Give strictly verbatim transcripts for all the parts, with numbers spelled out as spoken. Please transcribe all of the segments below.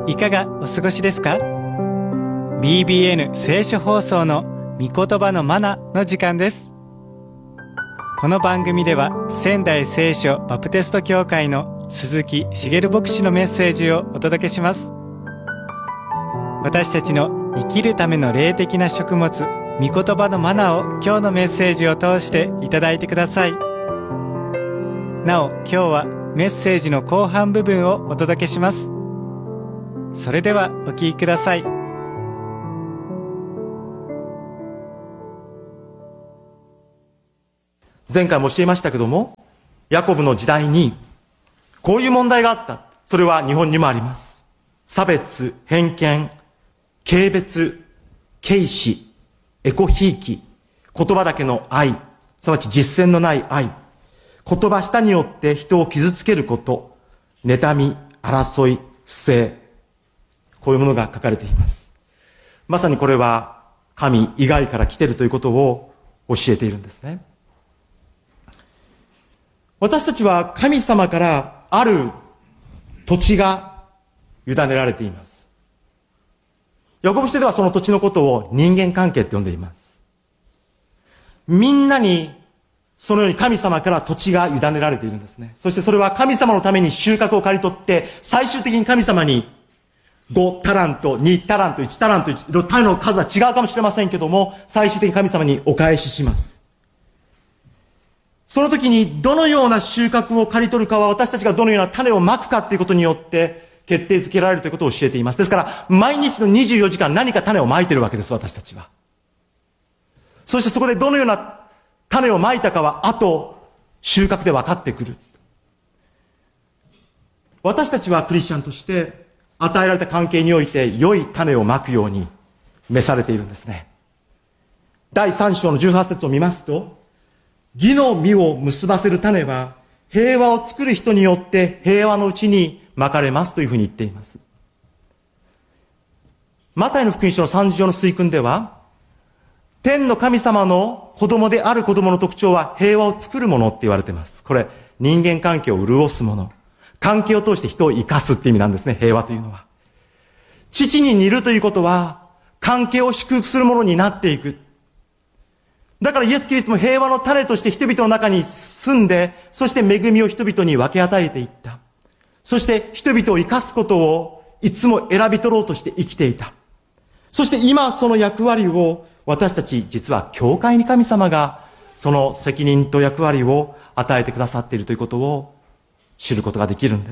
いかがお過ごしですか？ ビービーエヌ 聖書放送の御言葉のマナの時間です。この番組では仙台聖書バプテスト教会の鈴木茂牧師のメッセージをお届けします。私たちの生きるための霊的な食物、御言葉のマナを今日のメッセージを通していただいてください。なお、今日はメッセージの後半部分をお届けします。それではお聞きください。 前回も教えましたけども、ヤコブの時代にこういう問題があった。それは日本にもあります。差別、偏見、軽蔑、軽視、エコひいき、言葉だけの愛、すなわち実践のない愛、言葉下によって人を傷つけること、妬み、争い、不正、こういうものが書かれています。まさにこれは神以外から来ているということを教えているんですね。私たちは神様からある土地が委ねられています。ヤコブ書ではその土地のことを人間関係って呼んでいます。みんなにそのように神様から土地が委ねられているんですね。そしてそれは神様のために収穫を刈り取って、最終的に神様にごタラント、にタラント、いちタラント、種の数は違うかもしれませんけども、最終的に神様にお返しします。その時にどのような収穫を刈り取るかは、私たちがどのような種をまくかということによって決定づけられるということを教えています。ですから、毎日のにじゅうよじかん何か種をまいているわけです、私たちは。そしてそこでどのような種をまいたかは、後、収穫で分かってくる。私たちはクリスチャンとして、与えられた関係において良い種をまくように召されているんですね。だいさん章のじゅうはち節を見ますと、義の実を結ばせる種は平和を作る人によって平和のうちにまかれますというふうに言っています。マタイの福音書のさんじゅう章の水訓では、天の神様の子供である子供の特徴は平和を作るものって言われています。これ、人間関係を潤すもの。関係を通して人を生かすって意味なんですね、平和というのは。父に似るということは、関係を祝福するものになっていく。だからイエス・キリストも平和の種として人々の中に住んで、そして恵みを人々に分け与えていった。そして人々を生かすことをいつも選び取ろうとして生きていた。そして今その役割を私たち、実は教会に神様がその責任と役割を与えてくださっているということを知ることができるんです。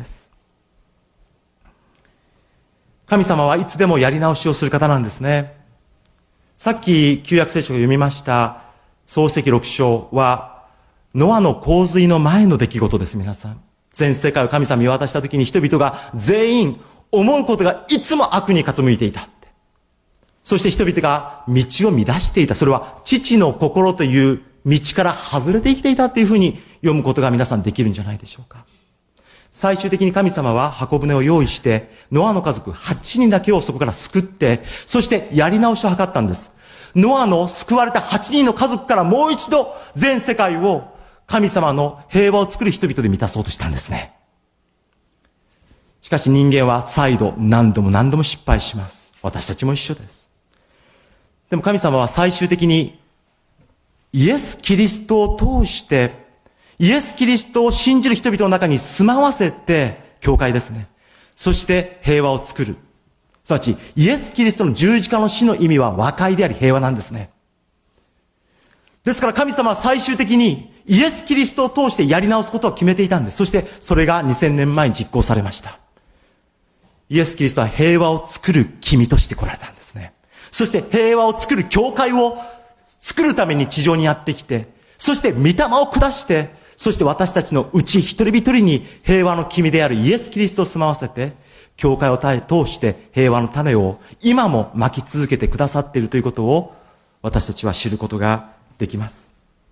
神様はいつでもやり直しをする方なんですね。さっき旧約聖書を読みました創世記ろく章はノアの洪水の前の出来事です。皆さん、全世界を神様に見渡した時に人々が全員思うことがいつも悪に傾いていたって。そして人々が道を乱していた。それは父の心という道から外れて生きていたっていうふうに読むことが皆さんできるんじゃないでしょうか。最終的に神様は箱舟を用意して、ノアの家族はちにんだけをそこから救って、そしてやり直しを図ったんです。ノアの救われたはちにんの家族からもう一度全世界を神様の平和を作る人々で満たそうとしたんですね。しかし人間は再度何度も何度も失敗します。私たちも一緒です。でも神様は最終的にイエス・キリストを通してイエス・キリストを信じる人々の中に住まわせて、教会ですね。そして平和を作る。すなわち、イエス・キリストの十字架の死の意味は和解であり平和なんですね。ですから神様は最終的にイエス・キリストを通してやり直すことを決めていたんです。そしてそれがにせんねんまえに実行されました。イエス・キリストは平和を作る君として来られたんですね。そして平和を作る教会を作るために地上にやってきて、そして御霊を下して、そして私たちのうち一人一人に平和の君であるイエス・キリストを住まわせて、教会を通して平和の種を今も撒き続けてくださっているということを私たちは知ることができます。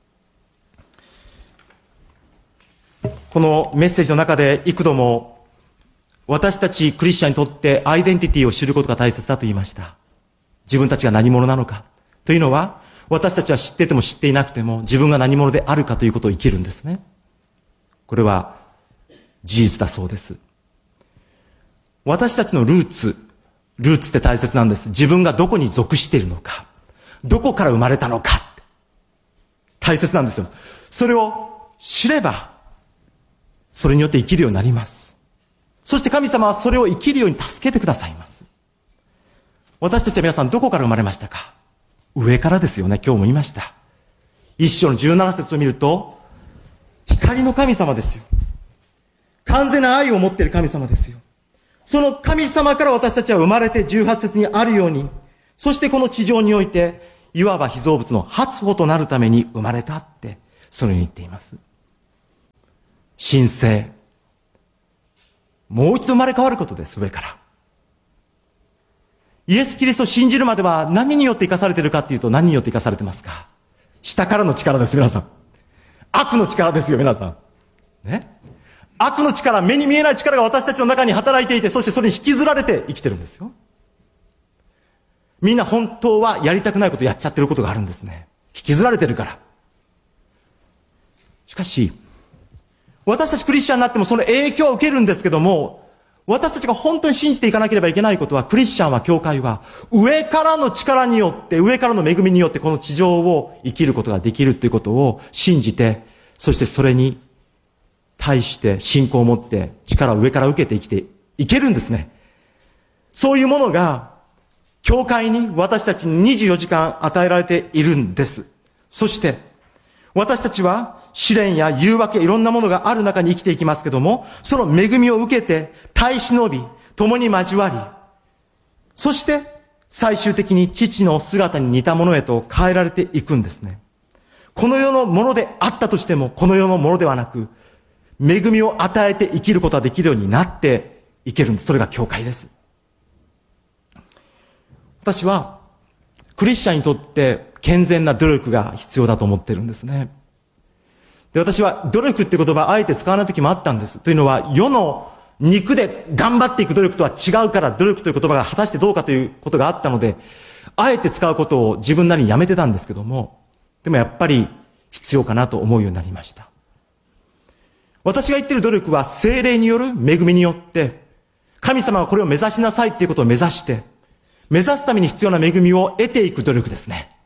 このメッセージの中で幾度も私たちクリスチャンにとってアイデンティティを知ることが大切だと言いました。自分たちが何者なのかというのは、私たちは知ってても知っていなくても自分が何者であるかということを生きるんですね。これは事実だそうです。 私たちのルーツ、ルーツって大切なんです。自分がどこに属しているのか、どこから生まれたのかって大切なんですよ。それを知れば、それによって生きるようになります。そして神様はそれを生きるように助けてくださいます。私たちは皆さんどこから生まれましたか？上からですよね。今日も言いました。一章のじゅうなな節を見ると、光の神様ですよ。完全な愛を持っている神様ですよ。その神様から私たちは生まれてじゅうはち節にあるように、そしてこの地上において、いわば被造物の初歩となるために生まれたって、そのように言っています。神聖。もう一度生まれ変わることです、上から。イエス・キリストを信じるまでは何によって生かされているかっていうと、何によって生かされてますか？下からの力です、皆さん。悪の力ですよ、皆さん。ね。悪の力、目に見えない力が私たちの中に働いていて、そしてそれに引きずられて生きてるんですよ。みんな本当はやりたくないことやっちゃってることがあるんですね。引きずられてるから。しかし、私たちクリスチャンになってもその影響を受けるんですけども、私たちが本当に信じていかなければいけないことは、クリスチャンは、教会は、上からの力によって、上からの恵みによってこの地上を生きることができるということを信じて、そしてそれに対して信仰を持って力を上から受けて生きていけるんですね。そういうものが、教会に私たちににじゅうよじかん与えられているんです。そして、私たちは試練や誘惑やいろんなものがある中に生きていきますけども、その恵みを受けて耐え忍び、共に交わり、そして最終的に父の姿に似たものへと変えられていくんですね。この世のものであったとしても、この世のものではなく、恵みを与えて生きることができるようになっていけるんです。それが教会です。私はクリスチャンにとって健全な努力が必要だと思ってるんですね。で、私は努力って言葉をあえて使わない時もあったんです。というのは、世の肉で頑張っていく努力とは違うから、努力という言葉が果たしてどうかということがあったので、あえて使うことを自分なりにやめてたんですけども、でもやっぱり必要かなと思うようになりました。私が言っている努力は聖霊による恵みによって、神様はこれを目指しなさいっていうことを目指して、目指すために必要な恵みを得ていく努力ですね。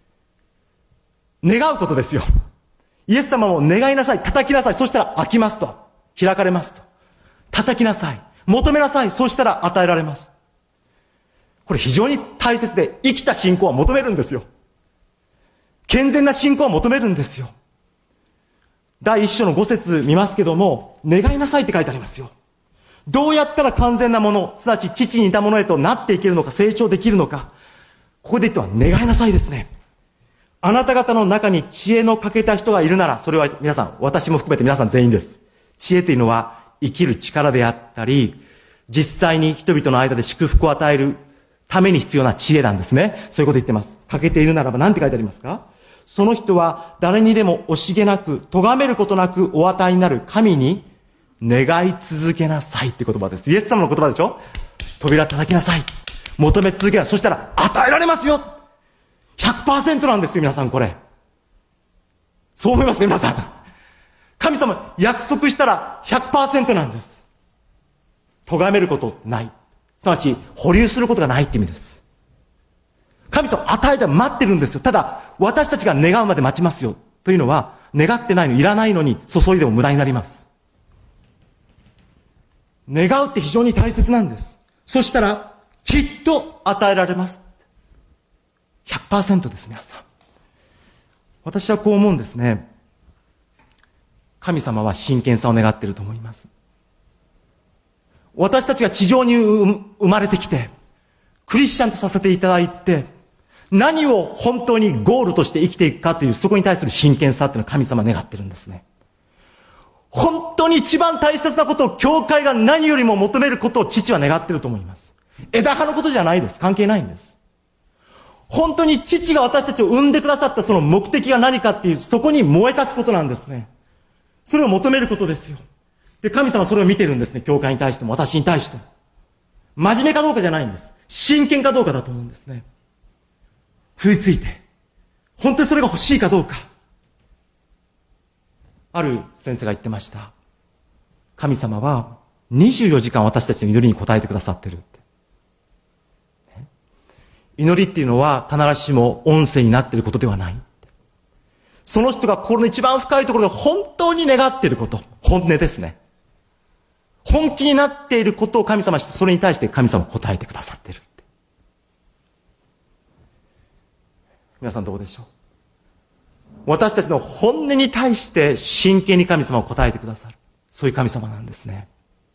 願うことですよ。イエス様も願いなさい、叩きなさい、そしたら開きますと。開かれますと。叩きなさい、求めなさい、そうしたら与えられます。これ非常に大切で、生きた信仰は求めるんですよ。健全な信仰は求めるんですよ。第一章の五節見ますけども、願いなさいって書いてありますよ。どうやったら完全なもの、すなわち父に似たものへとなっていけるのか、成長できるのか。ここで言っては願いなさいですね。あなた方の中に知恵の欠けた人がいるなら、それは皆さん、私も含めて皆さん全員です。知恵というのは生きる力であったり、実際に人々の間で祝福を与えるために必要な知恵なんですね。そういうこと言ってます。欠けているならば何て書いてありますか？その人は誰にでも惜しげなく、咎めることなくお与えになる神に願い続けなさいって言葉です。イエス様の言葉でしょ？扉叩きなさい。求め続けなさい。そしたら与えられますよ。ひゃくパーセント なんですよ、皆さんこれ。そう思いますか、皆さん。神様、約束したら ひゃくパーセント なんです。咎めることない。すなわち、保留することがないって意味です。神様、与えて待ってるんですよ。ただ、私たちが願うまで待ちますよ。というのは、願ってないの、いらないのに注いでも無駄になります。願うって非常に大切なんです。そしたら、きっと与えられます。ひゃくパーセント です、皆さん。私はこう思うんですね。神様は真剣さを願っていると思います。私たちが地上に生まれてきて、クリスチャンとさせていただいて、何を本当にゴールとして生きていくかという、そこに対する真剣さっていうのを神様は願ってるんですね。本当に一番大切なことを教会が何よりも求めることを父は願ってると思います。枝葉のことじゃないです。関係ないんです。本当に父が私たちを産んでくださったその目的が何かっていう、そこに燃え立つことなんですね。それを求めることですよ。で、神様はそれを見てるんですね。教会に対しても、私に対しても。真面目かどうかじゃないんです。真剣かどうかだと思うんですね。食いついて、本当にそれが欲しいかどうか。ある先生が言ってました。神様は、 にじゅうよじかん私たちの祈りに応えてくださってるって。祈りっていうのは必ずしも音声になっていることではない。その人が心の一番深いところで本当に願っていること、本音ですね。本気になっていることを神様して、それに対して神様は答えてくださっているって。皆さんどうでしょう。私たちの本音に対して真剣に神様を答えてくださる。そういう神様なんですね。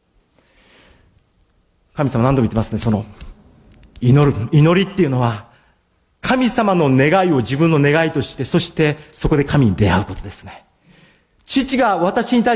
神様何度も言ってますね、その、祈る、祈りっていうのは、神様の願いを自分の願いとして、そしてそこで神に出会うことですね。父が私に対して